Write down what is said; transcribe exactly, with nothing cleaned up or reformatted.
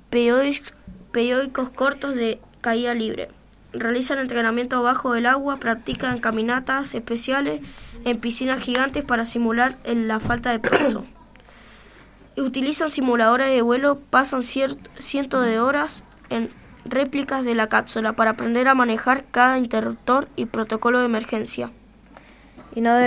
periódicos cortos de caída libre. Realizan entrenamiento bajo el agua, practican caminatas especiales en piscinas gigantes para simular la falta de peso. Utilizan simuladores de vuelo, pasan cientos de horas en réplicas de la cápsula para aprender a manejar cada interruptor y protocolo de emergencia. Y no